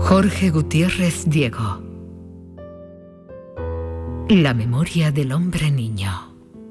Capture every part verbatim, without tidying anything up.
Jorge Gutiérrez Diego. La memoria del hombre niño.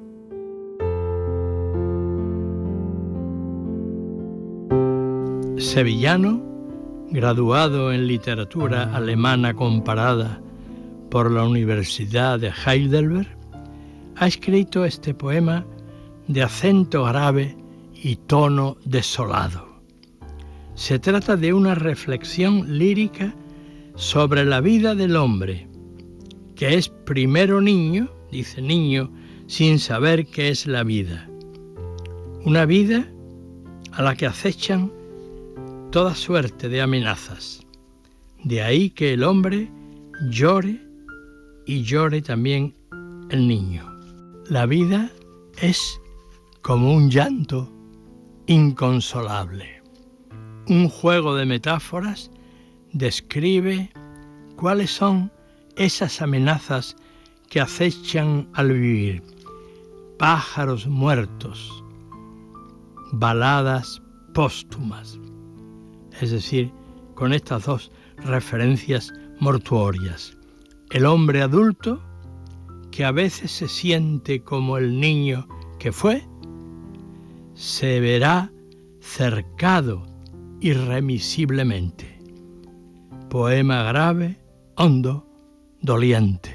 Sevillano, graduado en literatura alemana comparada por la Universidad de Heidelberg, ha escrito este poema de acento grave y tono desolado. Se trata de una reflexión lírica sobre la vida del hombre, que es primero niño, dice niño, sin saber qué es la vida. Una vida a la que acechan toda suerte de amenazas. De ahí que el hombre llore y llore también el niño. La vida es como un llanto inconsolable. Un juego de metáforas describe cuáles son esas amenazas que acechan al vivir. Pájaros muertos, baladas póstumas. Es decir, con estas dos referencias mortuorias. El hombre adulto, que a veces se siente como el niño que fue, se verá cercado irremisiblemente. Poema grave, hondo, doliente.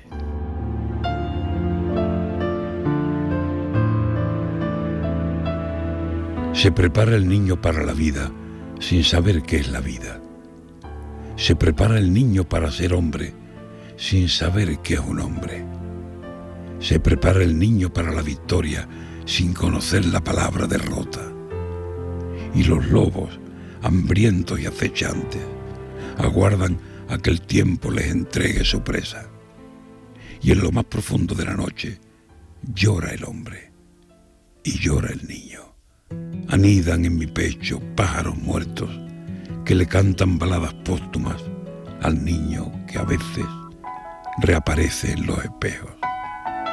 Se prepara el niño para la vida sin saber qué es la vida. Se prepara el niño para ser hombre sin saber qué es un hombre. Se prepara el niño para la victoria sin conocer la palabra derrota. Y los lobos, hambrientos y acechantes, aguardan a que el tiempo les entregue su presa. Y en lo más profundo de la noche llora el hombre y llora el niño. Anidan en mi pecho pájaros muertos que le cantan baladas póstumas al niño que a veces reaparece en los espejos.